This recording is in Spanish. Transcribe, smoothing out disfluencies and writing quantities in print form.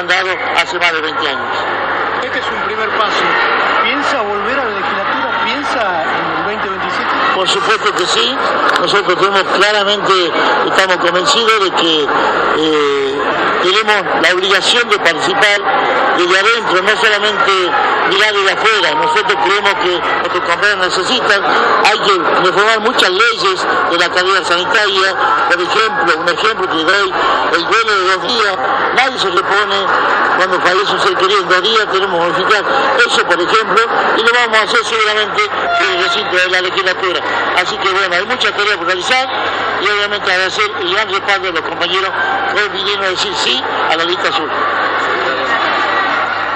han dado hace más de 20 años. Este es un primer paso. ¿Piensa volver a la legislatura? ¿Piensa en el 2027? Por supuesto que sí. Nosotros estamos convencidos de que tenemos la obligación de participar desde adentro, no solamente mirar desde afuera. Nosotros creemos que nuestros compañeros necesitan, hay que reformar muchas leyes de la carrera sanitaria. Por ejemplo, un ejemplo que doy, el duelo de 2 días, nadie se repone cuando fallece un ser querido en 2 días, tenemos que modificar eso, por ejemplo, y lo vamos a hacer seguramente en el recinto de la legislatura. Así que bueno, hay mucha tarea por realizar y obviamente agradecer el gran respaldo de los compañeros que hoy vinieron a decir sí a la lista azul.